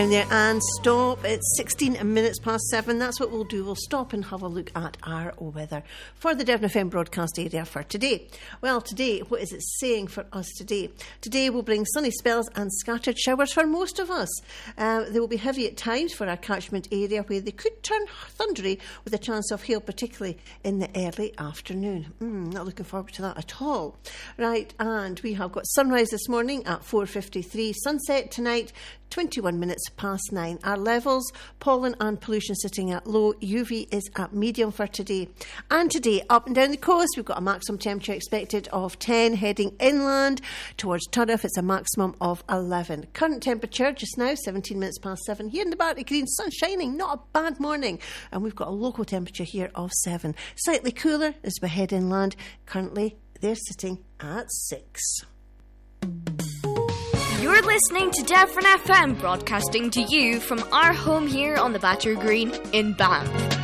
There and stop. It's 16 minutes past 7. That's what we'll do. We'll stop and have a look at our weather for the Devon FM broadcast area for today. Well, today, what is it saying for us today? Today will bring sunny spells and scattered showers for most of us. They will be heavy at times for our catchment area, where they could turn thundery with a chance of hail, particularly in the early afternoon. Not looking forward to that at all. Right, and we have got sunrise this morning at 4:53. Sunset tonight, 21 minutes past 9. Our levels, pollen and pollution sitting at low. UV is at medium for today. And today, up and down the coast, we've got a maximum temperature expected of 10. Heading inland towards Turriff, it's a maximum of 11. Current temperature just now, 17 minutes past 7. Here in the Bartley Green, sun shining, not a bad morning. And we've got a local temperature here of 7. Slightly cooler as we head inland. Currently, they're sitting at 6. You're listening to Devon FM, broadcasting to you from our home here on the Battery Green in Banff.